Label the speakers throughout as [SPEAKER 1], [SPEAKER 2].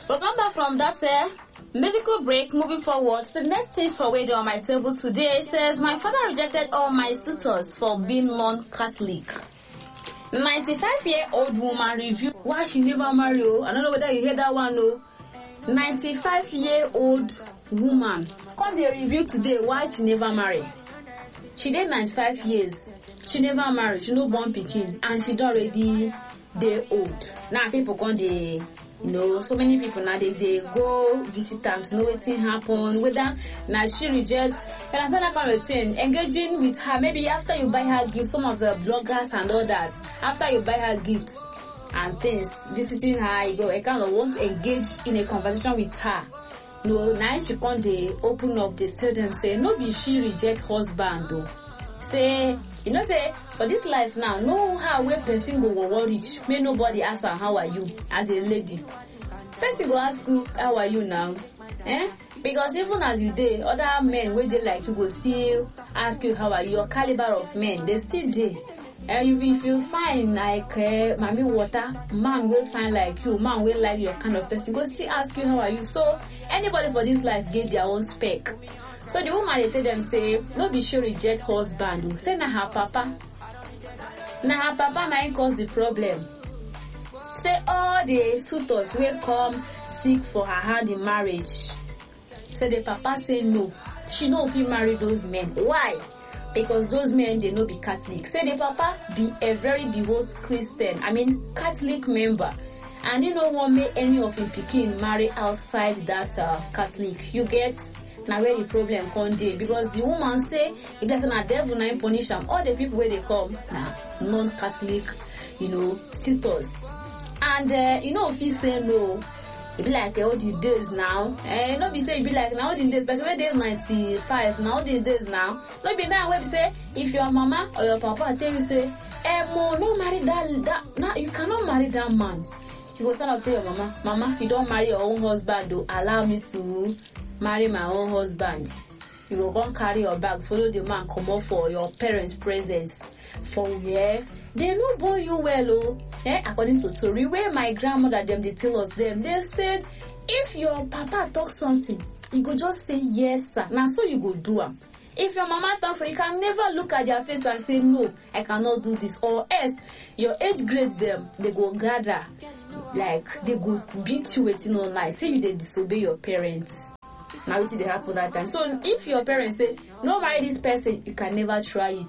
[SPEAKER 1] We'll come back from that musical break. Moving forward, the next thing for waiting on my table today says, my father rejected all my suitors for being non-Catholic. 95-year-old woman revealed why she never married. I don't know whether you hear that one. 95-year-old woman come they review today why she never married. She did 95 years. She never married. She no born pikin, and she already dey old. Now people come they, so many people now they go visit them to know what thing happen. Whether now she rejects, and I said that kind of thing. Engaging with her, maybe after you buy her gift, some of the bloggers and all that. After you buy her gift and things, visiting her, you go, I kind of want to engage in a conversation with her. Now she come they open up, they tell them say, no be she reject husband though. Say, say, for this life now, no how where person go rich. May nobody ask her how are you as a lady. Person go ask you how are you now, Because even as you dey, other men where they like you go still ask you how are you. Your caliber of men, they still dey. And if you find like mommy water, man will find like you, man will like your kind of person, go still ask you how are you. So anybody for this life get their own spec. So the woman they tell them say, no be sure reject husband. Say na her papa. Na her papa na cause the problem. Say all the suitors will come seek for her hand in marriage. Say the papa say no. She no fit marry those men. Why? Because those men they no be Catholic. Say the papa be a very devout Christian. Catholic member. And he no want make any of him pikin marry outside that Catholic. You get? Now where the problem come dey, because the woman say if there's a devil na punish am, all the people where they come non-Catholic, suitors. And if he say no, it be like all the days now. No be say it be like now all the days, but when they 95 now all the days now. No be now where we say if your mama or your papa tell you say, no marry that now you cannot marry that man. You go stand up tell your mama, if you don't marry your own husband, though, allow me to marry my own husband. You go come carry your bag, follow the man, come up for your parents' presence. For where they no born you well, according to Tori, where my grandmother them they tell us them, they said if your papa talk something, you go just say yes sir. Now so you go do am. If your mama talks, so you can never look at their face and say no, I cannot do this, or else your age grade them, they go gather, like they go beat you with all night. Say you they disobey your parents. Now what did they happen that time? So if your parents say no marry this person, you can never try it.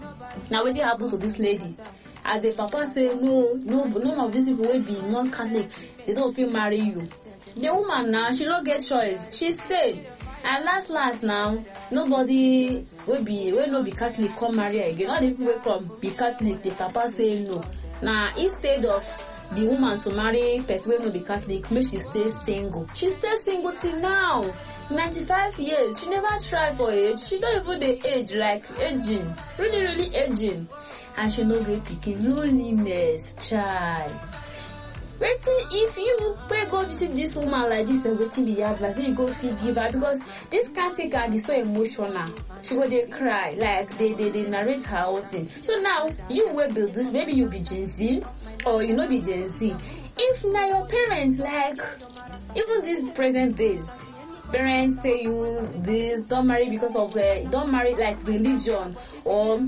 [SPEAKER 1] Now what did happen to this lady? As the papa say no, none of these people will be non-Catholic, they don't feel marry you. The woman now, she don't get choice. She stayed. And last now, nobody will not be Catholic come marry her again. All the people will come be Catholic. The papa say no. Now instead of the woman to marry person will not be Catholic, make she stay single. She stay single till now. 95 years. She never tried for age. She don't even the age like aging. Really aging. And she no get picking loneliness, child. Waiting if you go visit this woman like this and waiting be advice, you go feel give her, because this can't take her be so emotional. She go they cry, like they narrate her whole thing. So now you will build this, maybe you be Gen Z or you know be Gen Z. If now your parents like even these present days, parents say you this don't marry because of don't marry like religion or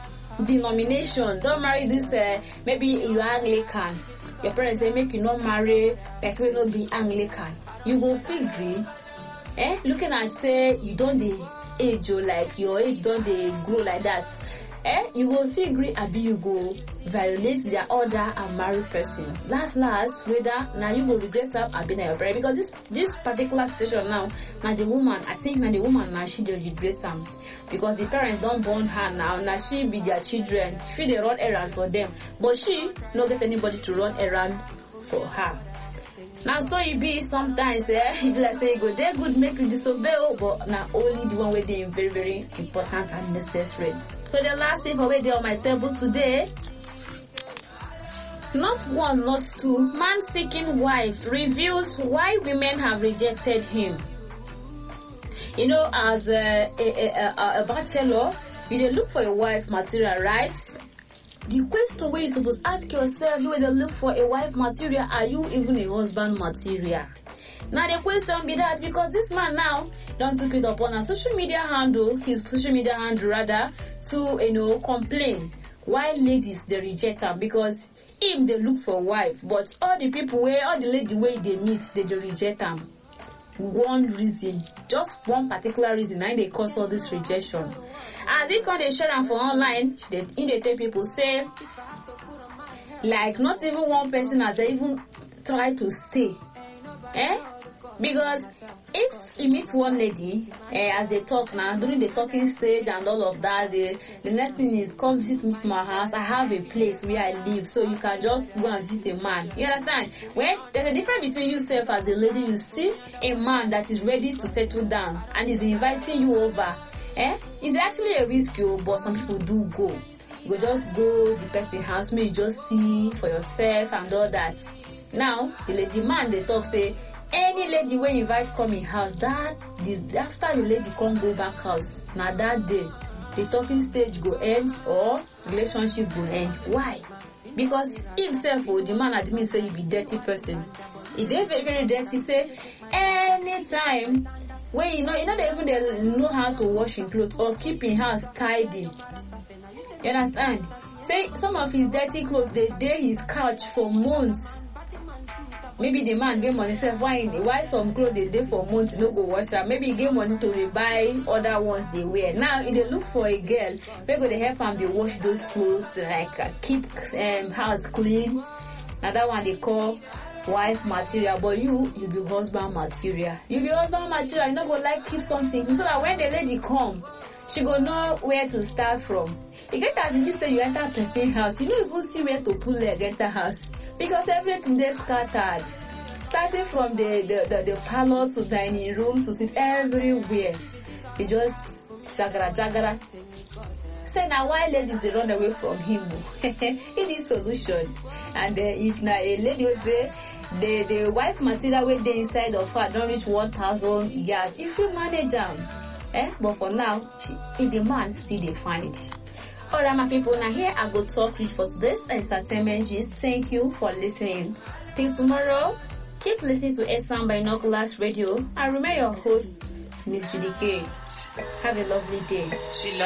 [SPEAKER 1] denomination, don't marry this maybe you are Anglican. Your parents say make you not marry person will not be Anglican. You go feel green. Looking at say you don't the age or like your age don't they grow like that. You go feel green, abi you go violate their order and marry person. Last whether now you will regret that abi na your parents, because this particular situation now the woman, I think now the woman now she dey regret them. Because the parents don't born her now she be their children. She they run errand for them, but she not get anybody to run errand for her. Now so it be sometimes if you like say go they good make you disobey, but now only the one where they very very important and necessary. So the last thing for where they on my table today, not one, not two, man seeking wife reveals why women have rejected him. As a bachelor, you dey look for a wife material, right? The question where you supposed ask yourself, you dey look for a wife material, are you even a husband material? Now the question be that because this man now don't took it upon his social media handle rather, to complain why ladies they reject him, because him they look for wife, but all the lady way they meet they reject him. Just one particular reason, and they cause all this rejection. And they call the share them for online. They tell people say, like not even one person has even tried to stay, because if you meet one lady, as they talk now, during the talking stage and all of that, the next thing is come visit me to my house. I have a place where I live, so you can just go and visit a man. You understand? When there's a difference between yourself as a lady, you see a man that is ready to settle down and is inviting you over. It's actually a risk, but some people do go. You go just go the person's house, maybe you just see for yourself and all that. Now the man they talk say, any lady when you invite come in house, after the lady come go back house, now that day the talking stage go end or relationship go end. Why? Because himself, the man admit say you be dirty person. He dey very, very dirty. Say anytime when you don't even know how to wash his clothes or keep his house tidy. You understand? Say some of his dirty clothes they dey his couch for months. Maybe the man get money, say why some clothes they dey for months, you no go wash them. Maybe he get money to buy other ones they wear. Now if they look for a girl, we go to help them they wash those clothes, like keep house clean. Another one they call wife material, but you be husband material. You be husband material, you not go like keep something so that when the lady come, she go know where to start from. You get as if you say you enter person's house, you don't even see where to put leg enter house. Because everything is scattered. Starting from the parlor to dining room to sit everywhere. It just jagara. Say now why ladies they run away from him? He needs solution. And if now a lady would say the wife material where they inside of her don't reach 1,000 years, if you manage them, but for now, if the man still they find it. Alright my people, now here I go talk with for today's entertainment gist. Thank you for listening. Till tomorrow, keep listening to Esan Binoculars Radio. I remain your host, Miss Judy K. Have a lovely day.